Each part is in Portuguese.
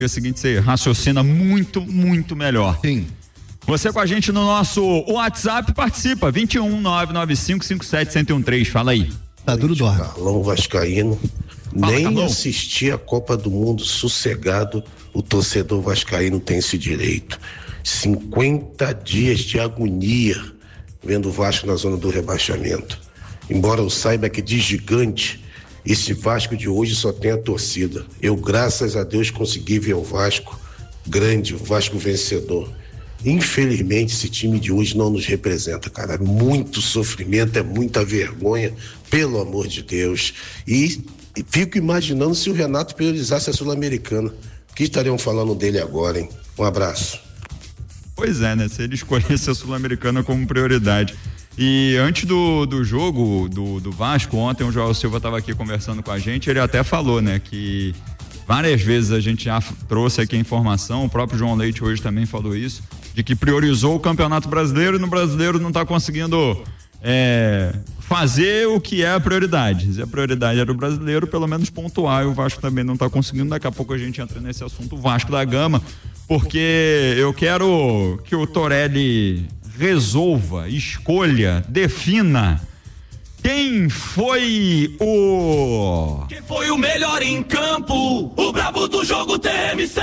é o seguinte, você raciocina muito, muito melhor. Sim. Você com a gente no nosso WhatsApp, participa, 21-995-57-1013, fala aí. Tá duro dorme. Carlão vascaíno, Fala, nem Carlão. assistir a Copa do Mundo sossegado o torcedor vascaíno tem esse direito. 50 dias de agonia vendo o Vasco na zona do rebaixamento. Embora eu saiba que de gigante, esse Vasco de hoje só tem a torcida. Eu, graças a Deus, consegui ver o Vasco grande, o Vasco vencedor. Infelizmente, esse time de hoje não nos representa, cara. É muito sofrimento, é muita vergonha, pelo amor de Deus. E fico imaginando se o Renato priorizasse a Sul-Americana. O que estariam falando dele agora, hein? Um abraço. Pois é, né? Se ele escolhesse a Sul-Americana como prioridade. E antes do jogo do Vasco, ontem o João Silva estava aqui conversando com a gente, ele até falou, né, que várias vezes a gente já trouxe aqui a informação, o próprio João Leite hoje também falou isso, de que priorizou o Campeonato Brasileiro e no Brasileiro não está conseguindo fazer o que é a prioridade. Se a prioridade era o Brasileiro, pelo menos pontuar, e o Vasco também não está conseguindo. Daqui a pouco a gente entra nesse assunto, o Vasco da Gama, porque eu quero que o Torelli resolva, escolha, defina quem foi o melhor em campo, o brabo do jogo TMC.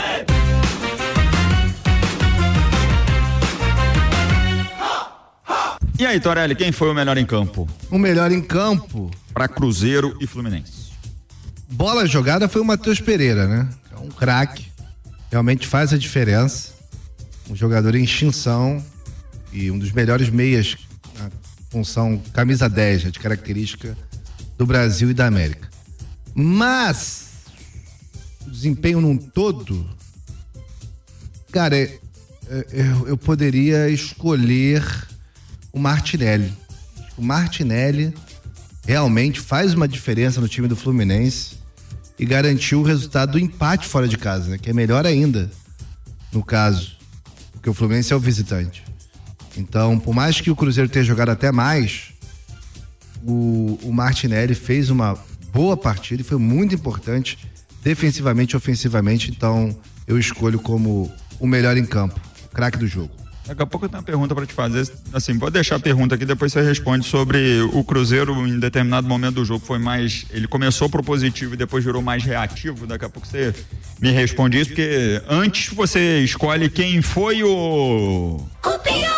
E aí, Torelli, quem foi o melhor em campo? O melhor em campo Para Cruzeiro e Fluminense. bola jogada foi o Matheus Pereira, né? É um craque, realmente faz a diferença, um jogador em extinção e um dos melhores meias na função camisa 10, de característica do Brasil e da América. Mas o desempenho num todo, cara, eu poderia escolher o Martinelli. O Martinelli realmente faz uma diferença no time do Fluminense e garantiu o resultado do empate fora de casa, né? Que é melhor ainda, no caso, porque o Fluminense é o visitante. Então, por mais que o Cruzeiro tenha jogado até mais, o Martinelli fez uma boa partida e foi muito importante defensivamente e ofensivamente. Então, eu escolho como o melhor em campo, o craque do jogo. Daqui a pouco eu tenho uma pergunta para te fazer, assim, pode deixar a pergunta aqui, depois você responde sobre o Cruzeiro em determinado momento do jogo, ele começou propositivo e depois virou mais reativo. Daqui a pouco você me responde isso, porque antes você escolhe quem foi o